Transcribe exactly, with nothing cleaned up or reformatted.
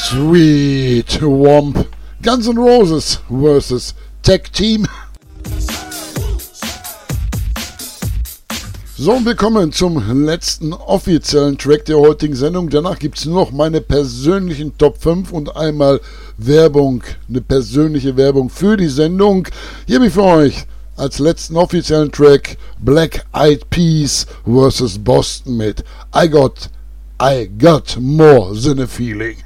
Sweet Womp. Guns N' Roses versus Tag Team. So, und wir kommen zum letzten offiziellen Track der heutigen Sendung. Danach gibt es nur noch meine persönlichen Top fünf und einmal Werbung, eine persönliche Werbung für die Sendung. Hier habe ich für euch als letzten offiziellen Track Black Eyed Peas versus Boston mit I Got, I Got More Than a Feeling.